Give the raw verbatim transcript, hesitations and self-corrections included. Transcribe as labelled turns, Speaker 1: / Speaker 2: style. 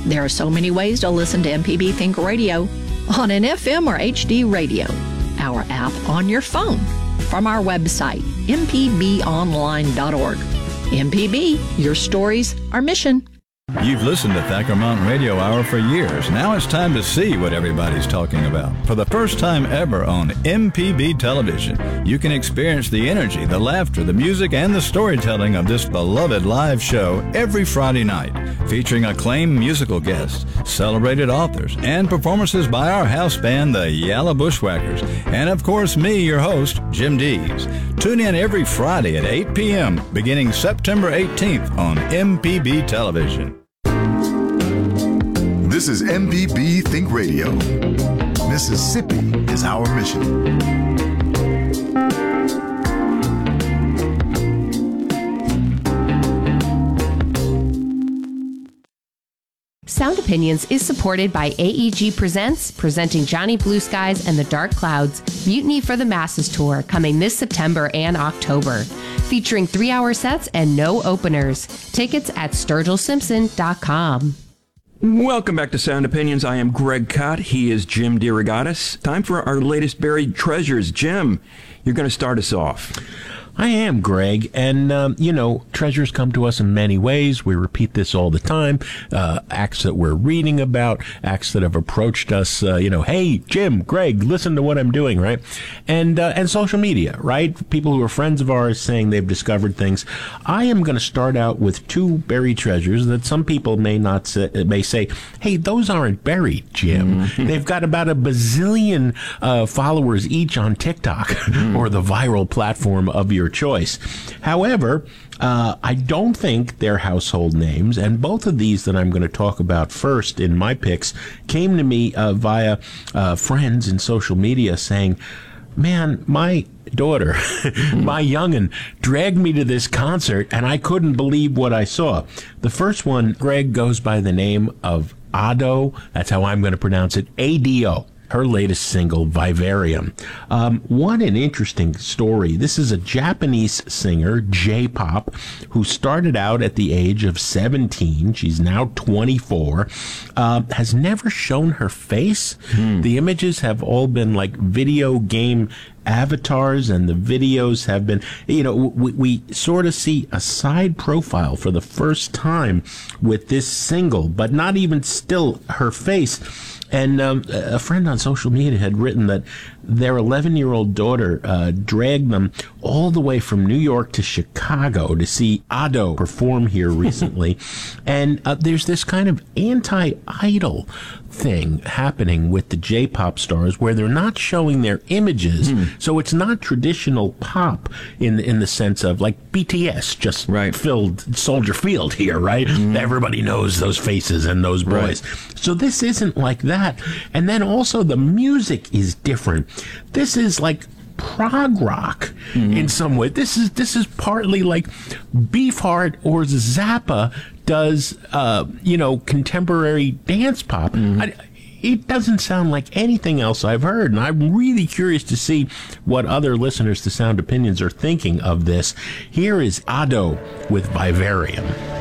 Speaker 1: There are so many ways to listen to M P B Think Radio on an F M or H D radio, our app on your phone, from our website, m p b online dot org. M P B, your stories, our mission.
Speaker 2: You've listened to Thacker Mountain Radio Hour for years. Now it's time to see what everybody's talking about. For the first time ever on M P B television, you can experience the energy, the laughter, the music, and the storytelling of this beloved live show every Friday night, featuring acclaimed musical guests, celebrated authors, and performances by our house band, the Yalla Bushwhackers, and of course me, your host, Jim Dees. Tune in every Friday at eight p.m. beginning September eighteenth on M P B television.
Speaker 3: This is M P B Think Radio. Mississippi is our mission.
Speaker 4: Sound Opinions is supported by A E G Presents, presenting Johnny Blue Skies and the Dark Clouds, Mutiny for the Masses Tour, coming this September and October. Featuring three-hour sets and no openers. Tickets at sturgill simpson dot com.
Speaker 5: Welcome back to Sound Opinions. I am Greg Cott. He is Jim DeRogatis. Time for our latest buried treasures. Jim, you're going to start us off.
Speaker 6: I am, Greg, and, um, you know, treasures come to us in many ways. We repeat this all the time. Uh, acts that we're reading about, acts that have approached us, uh, you know, hey, Jim, Greg, listen to what I'm doing, right? And uh, and social media, right? People who are friends of ours saying they've discovered things. I am going to start out with two buried treasures that some people may not say, may say, hey, those aren't buried, Jim. Mm-hmm. They've got about a bazillion uh, followers each on TikTok mm-hmm. or the viral platform of your choice. However, uh, I don't think they're household names, and both of these that I'm going to talk about first in my picks came to me uh, via uh, friends in social media saying, man, my daughter, my young'un, dragged me to this concert, and I couldn't believe what I saw. The first one, Greg, goes by the name of Ado. That's how I'm going to pronounce it, A D O. Her latest single, Vivarium. Um, what an interesting story. This is a Japanese singer, J-pop, who started out at the age of seventeen. She's now twenty-four. Uh, has never shown her face. Hmm. The images have all been like video game avatars, and the videos have been, you know, we, we sort of see a side profile for the first time with this single, but not even still her face. And um, a friend on social media had written that their eleven-year-old daughter uh, dragged them all the way from New York to Chicago to see Ado perform here recently. And uh, there's this kind of anti-idol thing happening with the J-pop stars where they're not showing their images. Mm. So it's not traditional pop in in the sense of like B T S just right. filled Soldier Field here, right? Mm. Everybody knows those faces and those boys. Right. So this isn't like that. And then also the music is different. This is like prog rock mm-hmm. in some way. This is this is partly like Beefheart or Zappa does, uh, you know, contemporary dance pop. Mm-hmm. I, it doesn't sound like anything else I've heard, and I'm really curious to see what other listeners to Sound Opinions are thinking of this. Here is Ado with Vivarium.